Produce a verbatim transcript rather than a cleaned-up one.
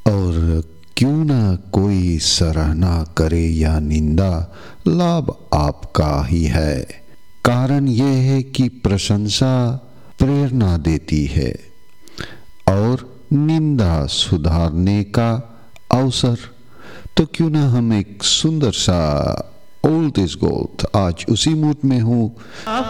और क्यों ना कोई सराहना करे या निंदा, लाभ आपका ही है। कारण यह है कि प्रशंसा प्रेरणा देती है और निंदा सुधारने का अवसर। तो क्यों ना हम एक सुंदर सा ओल्ड इज गोल्ड, आज उसी मूड में हूँ